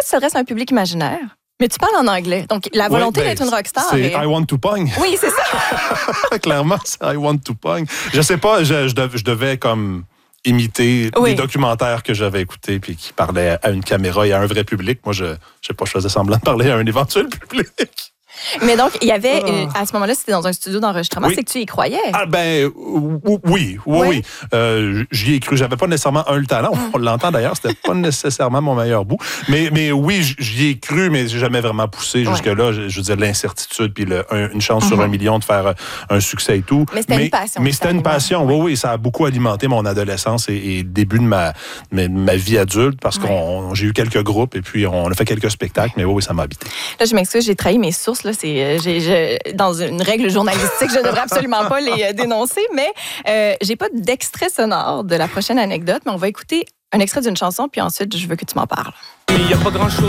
tu t'adresses à un public imaginaire, mais tu parles en anglais. Donc, la volonté d'être une rockstar. C'est I want to pong. Oui, c'est ça. Clairement, c'est I want to pong. Je sais pas, je devais comme imiter des documentaires que j'avais écoutés puis qui parlaient à une caméra et à un vrai public. Moi, je sais pas, je faisais semblant de parler à un éventuel public. Mais donc, il y avait, à ce moment-là, c'était dans un studio d'enregistrement, c'est que tu y croyais. Ah ben, oui. J'y ai cru. J'avais pas nécessairement le talent. On l'entend d'ailleurs, c'était pas nécessairement mon meilleur bout. Mais oui, j'y ai cru, mais j'ai jamais vraiment poussé jusque-là. Je veux dire, l'incertitude, puis une chance sur 1 million de faire un succès et tout. Mais c'était une passion. Mais c'était une passion, oui. Ça a beaucoup alimenté mon adolescence et début de ma vie adulte, parce que j'ai eu quelques groupes et puis on a fait quelques spectacles, mais oui, ça m'a habité. Là, je m'excuse, j'ai trahi mes sources. Là, dans une règle journalistique, je ne devrais absolument pas les dénoncer, mais j'ai pas d'extrait sonore de la prochaine anecdote, mais on va écouter un extrait d'une chanson, puis ensuite, je veux que tu m'en parles. Il n'y a pas grand-chose